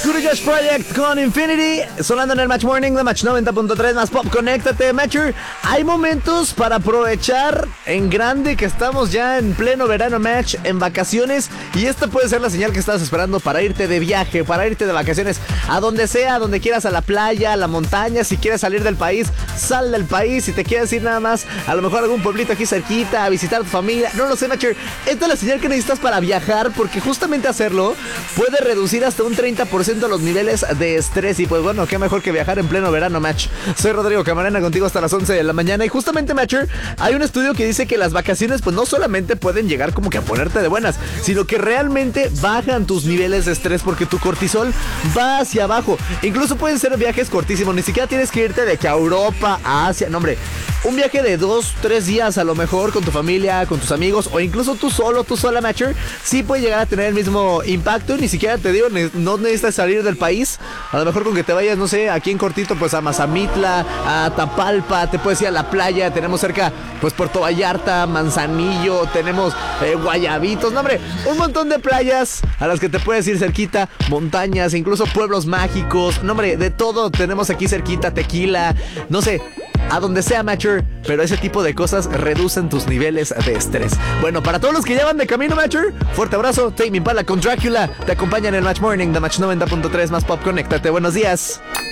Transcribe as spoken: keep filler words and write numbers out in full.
Courage Project con Infinity, sonando en el Match Morning de Match noventa punto tres más Pop. Conéctate, Matcher. Hay momentos para aprovechar en grande que estamos ya en pleno verano, Match, en vacaciones. Y esta puede ser la señal que estás esperando para irte de viaje, para irte de vacaciones, a donde sea, a donde quieras, a la playa, a la montaña. Si quieres salir del país, sal del país. Si te quieres ir nada más, a lo mejor a algún pueblito aquí cerquita, a visitar a tu familia, no lo sé, Matcher. Esta es la señal que necesitas para viajar, porque justamente hacerlo puede reducir hasta un treinta por ciento los niveles de estrés. Y pues bueno, qué mejor que viajar en pleno verano, Match. Soy Rodrigo Camarena, contigo hasta las once de la mañana. Y justamente, Matcher, hay un estudio que dice que las vacaciones pues no solamente pueden llegar como que a ponerte de buenas, sino que realmente bajan tus niveles de estrés, porque tu cortisol va hacia abajo. Incluso pueden ser viajes cortísimos, ni siquiera tienes que irte de que a Europa, a Asia, no hombre, un viaje de dos, tres días a lo mejor con tu familia, con tus amigos, o incluso tú solo, tú sola, Matcher, sí puede llegar a tener el mismo impacto. Ni siquiera te digo, no necesitas salir del país. A lo mejor con que te vayas, no sé, aquí en cortito, pues a Mazamitla, a Tapalpa, te puedes ir a la playa. Tenemos cerca, pues Puerto Vallarta, Manzanillo, tenemos eh, Guayabitos, no hombre, un montón de playas a las que te puedes ir cerquita, montañas, incluso pueblos mágicos, no hombre, de todo tenemos aquí cerquita, Tequila, no sé, a donde sea, Matcher, pero ese tipo de cosas reducen tus niveles de estrés. Bueno, para todos los que ya van de camino, Matcher, fuerte abrazo. Tame Impala con Drácula te acompaña en el Match Morning de Match noventa punto tres más Pop. Conéctate, buenos días.